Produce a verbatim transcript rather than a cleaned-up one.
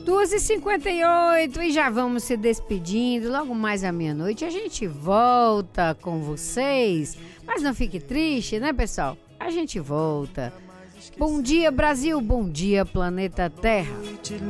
duas e cinquenta e oito e já vamos se despedindo. Logo mais à meia-noite a gente volta com vocês. Mas não fique triste, né, pessoal? A gente volta. Bom dia, Brasil. Bom dia, planeta Terra.